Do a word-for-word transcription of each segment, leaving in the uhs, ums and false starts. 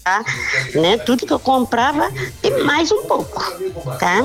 Tá? Né? Tudo que eu comprava e mais um pouco, tá?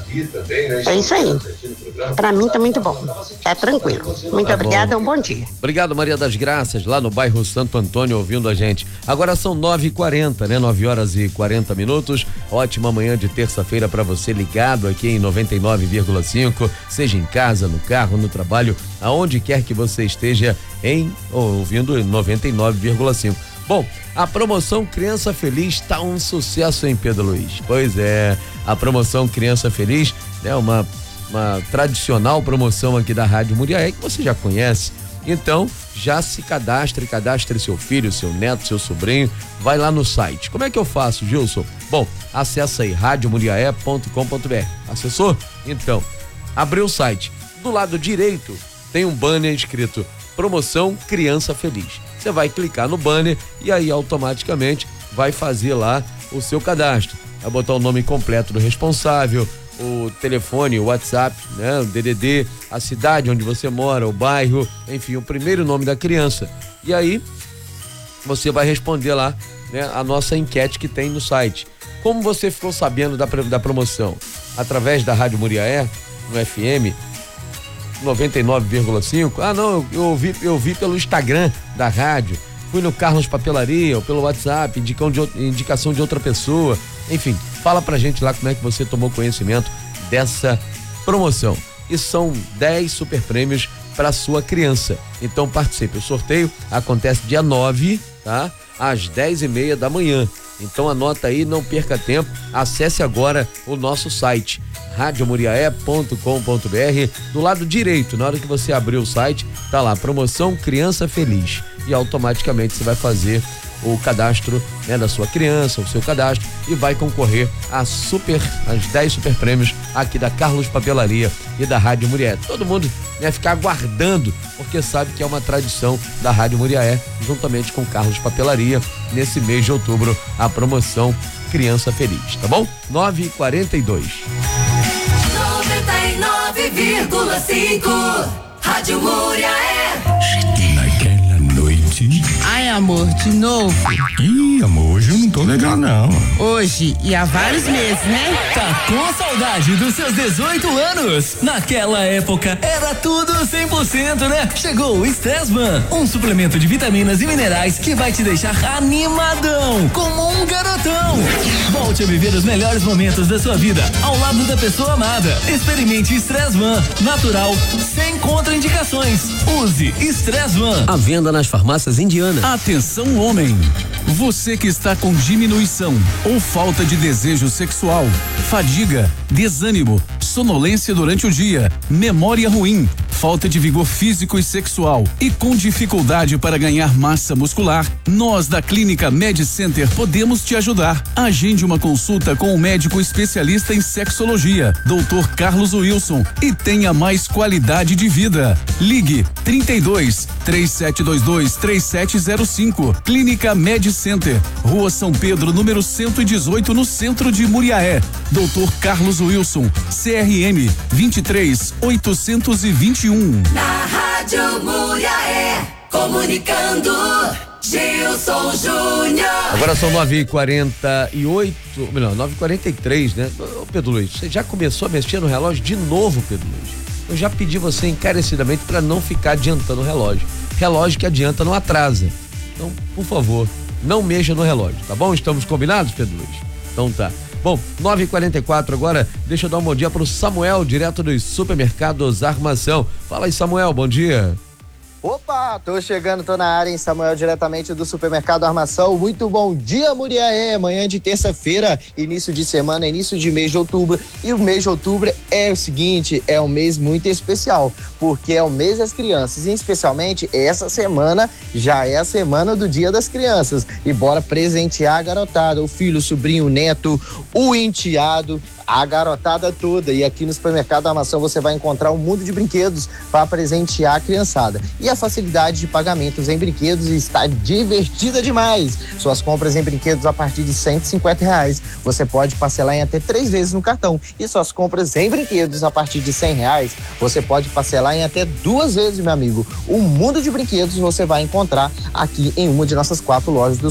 É isso aí. Pra mim tá muito bom. Tá tranquilo. Muito tá obrigada, bom. um bom dia. Obrigado, Maria das Graças, lá no bairro Santo Antônio, ouvindo a gente. Agora são nove e quarenta, né? nove horas e quarenta minutos. Ótima manhã de terça-feira para você ligado aqui em noventa e nove vírgula cinco, seja em casa, no carro, no trabalho, aonde quer que você esteja em ouvindo noventa e nove vírgula cinco. Bom, a promoção Criança Feliz tá um sucesso, hein, Pedro Luiz? Pois é, a promoção Criança Feliz é né, uma, uma tradicional promoção aqui da Rádio Muriaé, que você já conhece. Então, já se cadastre, cadastre seu filho, seu neto, seu sobrinho, vai lá no site. Como é que eu faço, Gilson? Bom, acessa aí rádio muriaé ponto com ponto br. Acessou? Então, abriu o site. Do lado direito tem um banner escrito Promoção Criança Feliz. Você vai clicar no banner e aí automaticamente vai fazer lá o seu cadastro. Vai botar o nome completo do responsável, o telefone, o WhatsApp, né, o D D D, a cidade onde você mora, o bairro, enfim, o primeiro nome da criança. E aí você vai responder lá, né, a nossa enquete que tem no site. Como você ficou sabendo da, da promoção? Através da Rádio Muriaé, no F M noventa e nove vírgula cinco. Ah, não, eu ouvi, eu vi pelo Instagram da rádio, fui no Carlos Papelaria, ou pelo WhatsApp, indicão de, indicação de outra pessoa. Enfim, fala pra gente lá como é que você tomou conhecimento dessa promoção. E são dez super prêmios para sua criança. Então participe. O sorteio acontece dia nove, tá? Às dez e meia da manhã. Então anota aí, não perca tempo. Acesse agora o nosso site rádio muriaé ponto com ponto br. Do lado direito, na hora que você abrir o site, tá lá, promoção Criança Feliz. E automaticamente você vai fazer o cadastro, né, da sua criança, o seu cadastro, e vai concorrer a super, as dez super prêmios aqui da Carlos Papelaria e da Rádio Muriaé. Todo mundo vai ficar aguardando, porque sabe que é uma tradição da Rádio Muriaé, juntamente com Carlos Papelaria, nesse mês de outubro, a promoção Criança Feliz, tá bom? nove e quarenta e dois. noventa e nove vírgula cinco Rádio Muriaé. Naquela noite. Ai, amor, de novo? Ih, amor, hoje eu não tô legal, não. Hoje e há vários meses, né? Tá com saudade dos seus dezoito anos? Naquela época era tudo cem por cento, né? Chegou o Stressman, um suplemento de vitaminas e minerais que vai te deixar animadão, como um garotão. Volte a viver os melhores momentos da sua vida ao lado da pessoa amada. Experimente Stressman, natural, sem contraindicações. Use Stressman. À venda nas farmácias Indiana. Atenção, homem. Você que está com diminuição ou falta de desejo sexual, fadiga, desânimo, sonolência durante o dia, memória ruim, falta de vigor físico e sexual e com dificuldade para ganhar massa muscular, nós da Clínica Med Center podemos te ajudar. Agende uma consulta com o médico especialista em sexologia, doutor Carlos Wilson, e tenha mais qualidade de vida. Ligue trinta e dois, três sete dois dois, três sete zero cinco. Clínica Med Center, Rua São Pedro, número cento e dezoito, no centro de Muriaé. doutor Carlos Wilson, C R M vinte e três, oitocentos e vinte e um. Na Rádio Muriaé, comunicando, Gilson Júnior. Agora são nove e quarenta e oito, melhor, nove e quarenta e três, né? Ô, Pedro Luiz, você já começou a mexer no relógio de novo, Pedro Luiz? Eu já pedi você encarecidamente para não ficar adiantando o relógio. Relógio que adianta não atrasa. Então, por favor, não mexa no relógio, tá bom? Estamos combinados, Pedro Luiz? Então tá. Bom, nove e quarenta e quatro agora, deixa eu dar um bom dia pro Samuel, direto dos supermercados Armação. Fala aí, Samuel, bom dia. Opa, tô chegando, tô na área, em Samuel, diretamente do Supermercado Armação. Muito bom dia, Muriaé. Manhã de terça-feira, início de semana, início de mês de outubro. E o mês de outubro é o seguinte, é um mês muito especial, porque é o mês das crianças. E especialmente essa semana já é a semana do Dia das Crianças. E bora presentear a garotada, o filho, o sobrinho, o neto, o enteado, a garotada toda. E aqui no Supermercado Armação você vai encontrar um mundo de brinquedos para presentear a criançada. E a facilidade de pagamentos em brinquedos está divertida demais. Suas compras em brinquedos a partir de cento e cinquenta reais. Você pode parcelar em até três vezes no cartão. E suas compras em brinquedos a partir de cem reais, você pode parcelar em até duas vezes, meu amigo. Um mundo de brinquedos você vai encontrar aqui em uma de nossas quatro lojas do